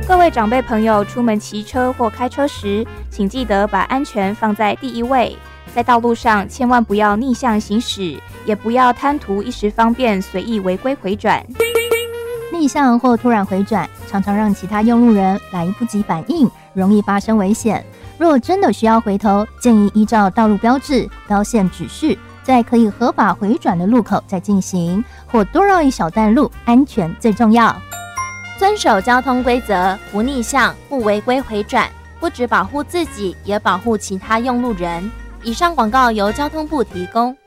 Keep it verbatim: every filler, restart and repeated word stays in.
各位长辈朋友，出门骑车或开车时，请记得把安全放在第一位。在道路上，千万不要逆向行驶，也不要贪图一时方便，随意违规回转。 逆向或突然回转，常常让其他用路人来不及反应，容易发生危险。若真的需要回头，建议依照道路标志、标线指示，在可以合法回转的路口再进行，或多绕一小段路，安全最重要。 遵守交通规则，不逆向，不违规回转，不只保护自己，也保护其他用路人。以上广告由交通部提供。